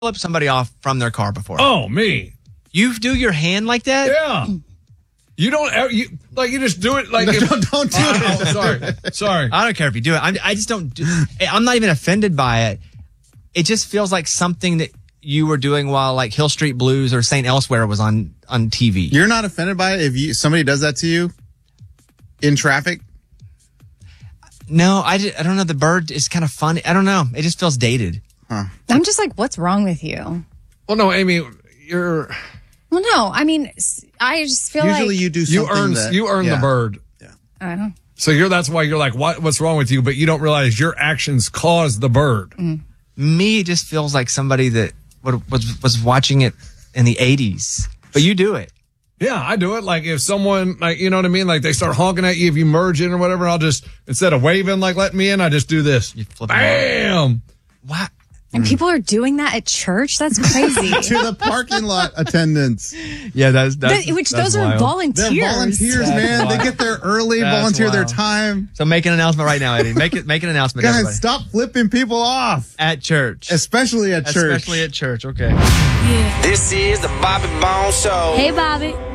flip somebody off from their car before? Oh, me. You do your hand like that? Yeah. You don't ever, you just do it like. No, don't do it. Sorry. I don't care if you do it. I just don't I'm not even offended by it. It just feels like something that you were doing while like Hill Street Blues or St. Elsewhere was on TV. You're not offended by it if somebody does that to you in traffic? No, I don't know. The bird is kind of funny. I don't know. It just feels dated. Huh. I'm just like, what's wrong with you? Well, no, Amy, you're. Well, no, I mean, I just feel Usually like you do something you earn the bird. Yeah. I don't. So that's why you're like, what's wrong with you? But you don't realize your actions caused the bird. Me, it just feels like somebody that was watching it in the 80s. But you do it. Yeah, I do it. Like if someone, like, you know what I mean? Like they start honking at you if you merge in or whatever, I'll just, instead of waving, like letting me in, I just do this. You flip Bam! What? And people are doing that at church? That's crazy. To the parking lot attendants. Yeah, that's those are volunteers. They're volunteers, man. They get there early, volunteer their time. So make an announcement right now, Eddie. Make an announcement, Guys, everybody. stop flipping people off. At church. Especially at church. Especially at church, okay. This is the Bobby Bones Show. Hey, Bobby.